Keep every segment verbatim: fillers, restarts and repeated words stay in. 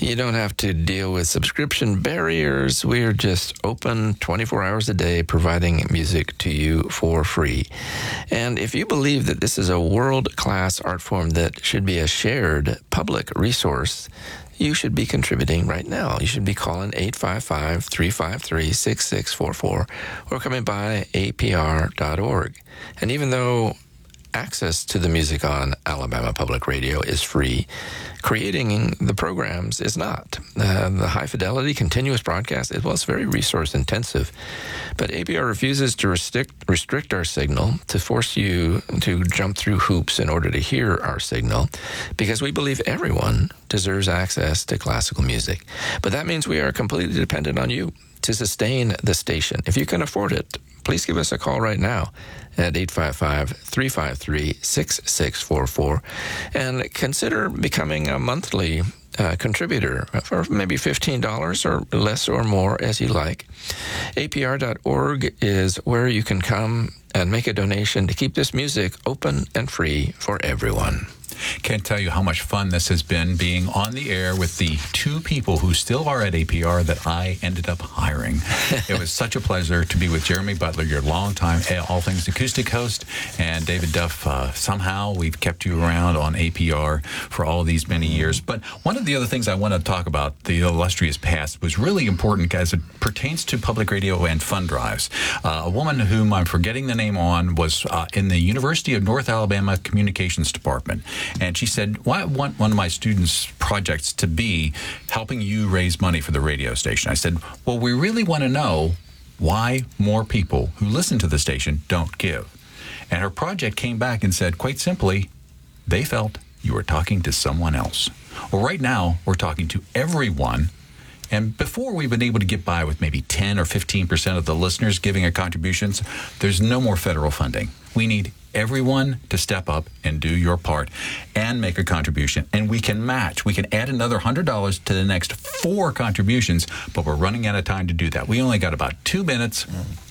You don't have to deal with subscription barriers. We're just open twenty-four hours a day, providing music to you for free. And if you believe that this is a world-class art form that should be a shared public resource, you should be contributing right now. You should be calling eight five five, three five three, six six four four or coming by A P R dot org. And even though access to the music on Alabama Public Radio is free, creating the programs is not. Uh, the high-fidelity, continuous broadcast, it was very resource-intensive. But A P R refuses to restrict, restrict our signal, to force you to jump through hoops in order to hear our signal, because we believe everyone deserves access to classical music. But that means we are completely dependent on you to sustain the station. If you can afford it, please give us a call right now at eight five five, three five three, six six four four and consider becoming a monthly uh, contributor for maybe fifteen dollars or less or more as you like. A P R dot org is where you can come and make a donation to keep this music open and free for everyone. Can't tell you how much fun this has been being on the air with the two people who still are at A P R that I ended up hiring. It was such a pleasure to be with Jeremy Butler, your longtime All Things Acoustic host, and David Duff. Uh, somehow we've kept you around on A P R for all these many years. But one of the other things I want to talk about, the illustrious past, was really important as it pertains to public radio and fund drives. Uh, a woman whom I'm forgetting the name on was uh, in the University of North Alabama Communications Department. And she said, well, I want one of my students' projects to be helping you raise money for the radio station. I said, well, we really want to know why more people who listen to the station don't give. And her project came back and said, quite simply, they felt you were talking to someone else. Well, right now, we're talking to everyone. And before we've been able to get by with maybe ten or fifteen percent of the listeners giving their contributions, there's no more federal funding. We need everyone to step up and do your part and make a contribution. And we can match. We can add another one hundred dollars to the next four contributions, but we're running out of time to do that. We only got about two minutes.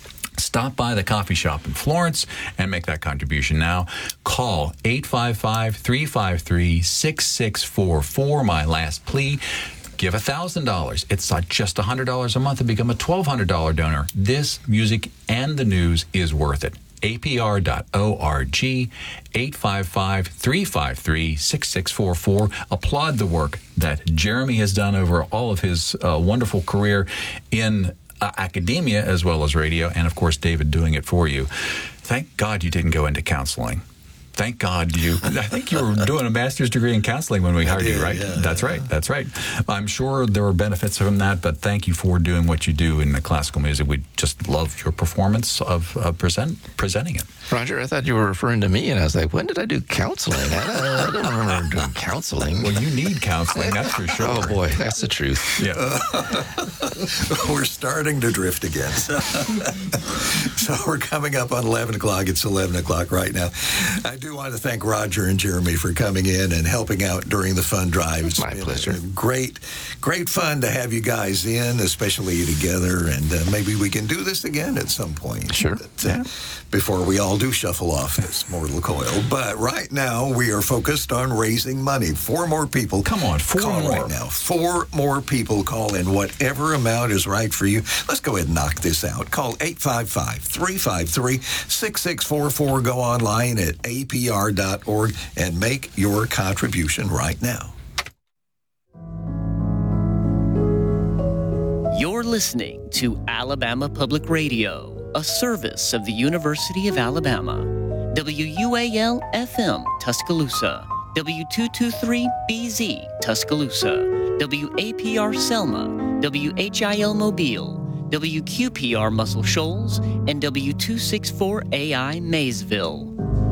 Stop by the coffee shop in Florence and make that contribution now. Call eight five five, three five three, six six four four, my last plea. Give one thousand dollars. It's not just one hundred dollars a month to become a twelve hundred dollars donor. This music and the news is worth it. A P R dot org, eight five five, three five three, six six four four. Applaud the work that Jeremy has done over all of his uh, wonderful career in uh, academia as well as radio, and of course David doing it for you. Thank God you didn't go into counseling. Thank God you, I think you were doing a master's degree in counseling when we hired you, right? Yeah, that's yeah. right. That's right. I'm sure there were benefits from that, but thank you for doing what you do in the classical music. We just love your performance of uh, present, presenting it. Roger, I thought you were referring to me, and I was like, when did I do counseling? I don't, I don't remember doing counseling. Well, you need counseling, that's for sure. Oh, boy, that's the truth. Yeah. Uh, we're starting to drift again. So, so we're coming up on eleven o'clock. It's eleven o'clock right now. I do want to thank Roger and Jeremy for coming in and helping out during the fund drive. It's My pleasure. Great, great fun to have you guys in, especially together, and uh, maybe we can do this again at some point. Sure. But, uh, yeah. Before we all do shuffle off this mortal coil. But right now, we are focused on raising money. Four more people. Come on, four call more. right now. Four more people call in. Whatever amount is right for you. Let's go ahead and knock this out. Call eight five five, three five three, six six four four. Go online at A P R dot org and make your contribution right now. You're listening to Alabama Public Radio, a service of the University of Alabama. W U A L F M, Tuscaloosa. W two twenty-three B Z, Tuscaloosa. W A P R Selma. W H I L Mobile. W Q P R Muscle Shoals. And W two sixty-four A I Maysville.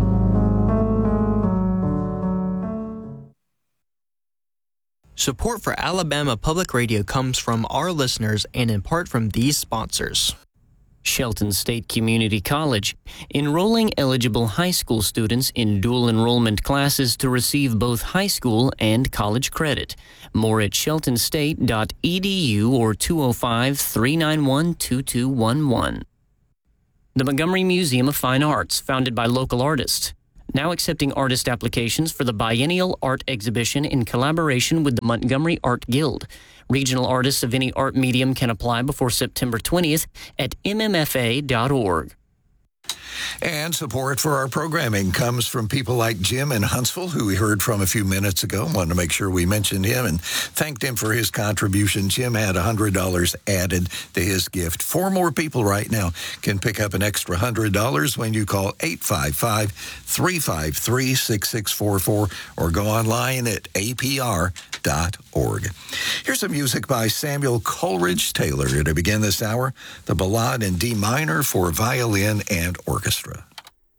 Support for Alabama Public Radio comes from our listeners and in part from these sponsors. Shelton State Community College, enrolling eligible high school students in dual enrollment classes to receive both high school and college credit. More at shelton state dot e d u or two oh five, three nine one, two two one one. The Montgomery Museum of Fine Arts, founded by local artists. now accepting artist applications for the Biennial Art Exhibition in collaboration with the Montgomery Art Guild. Regional artists of any art medium can apply before September twentieth at m m f a dot org. And support for our programming comes from people like Jim in Huntsville, who we heard from a few minutes ago. Wanted to make sure we mentioned him and thanked him for his contribution. Jim had one hundred dollars added to his gift. Four more people right now can pick up an extra one hundred dollars when you call eight five five, three five three, six six four four or go online at a p r dot org. Here's some music by Samuel Coleridge Taylor to begin this hour, the Ballade in D minor for violin and orchestra.